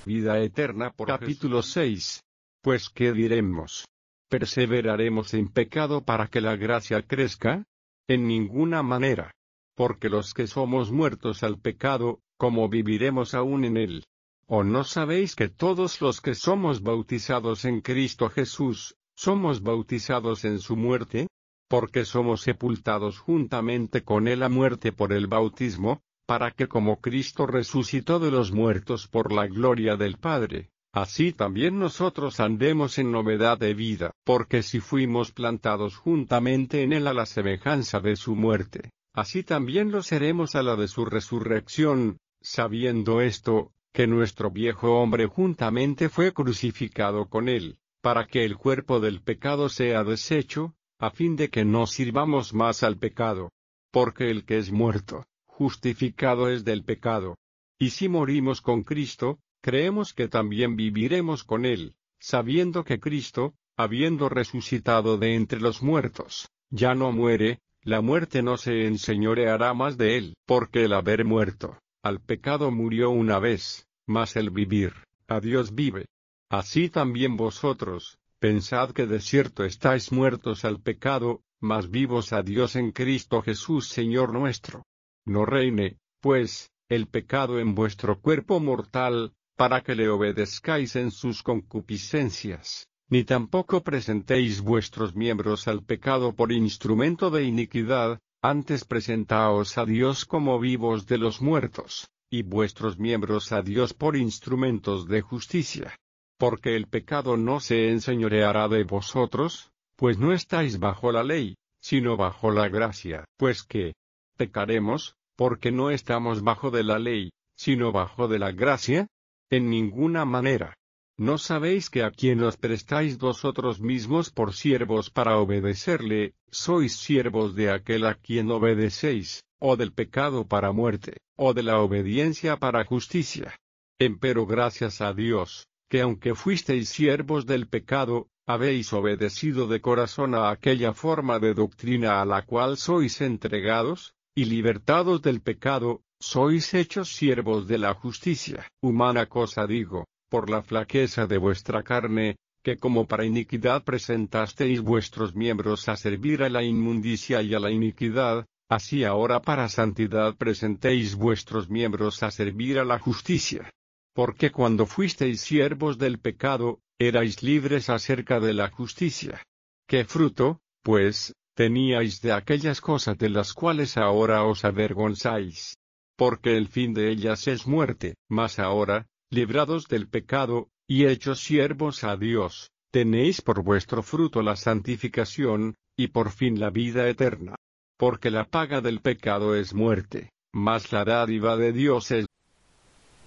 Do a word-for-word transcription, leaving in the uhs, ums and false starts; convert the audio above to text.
vida eterna por capítulo seis. Pues ¿qué diremos? ¿Perseveraremos en pecado para que la gracia crezca? En ninguna manera. Porque los que somos muertos al pecado, ¿cómo viviremos aún en él? ¿O no sabéis que todos los que somos bautizados en Cristo Jesús, somos bautizados en su muerte? Porque somos sepultados juntamente con él a muerte por el bautismo, para que como Cristo resucitó de los muertos por la gloria del Padre, así también nosotros andemos en novedad de vida. Porque si fuimos plantados juntamente en él a la semejanza de su muerte, así también lo seremos a la de su resurrección, sabiendo esto, que nuestro viejo hombre juntamente fue crucificado con él, para que el cuerpo del pecado sea deshecho, a fin de que no sirvamos más al pecado. Porque el que es muerto, justificado es del pecado. Y si morimos con Cristo, creemos que también viviremos con él, sabiendo que Cristo, habiendo resucitado de entre los muertos, ya no muere, la muerte no se enseñoreará más de él. Porque el haber muerto al pecado murió una vez, mas el vivir a Dios vive. Así también vosotros, pensad que de cierto estáis muertos al pecado, mas vivos a Dios en Cristo Jesús Señor nuestro. No reine, pues, el pecado en vuestro cuerpo mortal, para que le obedezcáis en sus concupiscencias, ni tampoco presentéis vuestros miembros al pecado por instrumento de iniquidad, antes presentaos a Dios como vivos de los muertos, y vuestros miembros a Dios por instrumentos de justicia. Porque el pecado no se enseñoreará de vosotros, pues no estáis bajo la ley, sino bajo la gracia. Pues que pecaremos, porque no estamos bajo de la ley, sino bajo de la gracia. En ninguna manera. ¿No sabéis que a quien os prestáis vosotros mismos por siervos para obedecerle, sois siervos de aquel a quien obedecéis, o del pecado para muerte, o de la obediencia para justicia? Empero gracias a Dios, que aunque fuisteis siervos del pecado, habéis obedecido de corazón a aquella forma de doctrina a la cual sois entregados, y libertados del pecado, sois hechos siervos de la justicia. Humana cosa digo, por la flaqueza de vuestra carne, que como para iniquidad presentasteis vuestros miembros a servir a la inmundicia y a la iniquidad, así ahora para santidad presentéis vuestros miembros a servir a la justicia. Porque cuando fuisteis siervos del pecado, erais libres acerca de la justicia. ¿Qué fruto, pues, teníais de aquellas cosas de las cuales ahora os avergonzáis? Porque el fin de ellas es muerte. Mas ahora, librados del pecado, y hechos siervos a Dios, tenéis por vuestro fruto la santificación, y por fin la vida eterna. Porque la paga del pecado es muerte, mas la dádiva de Dios es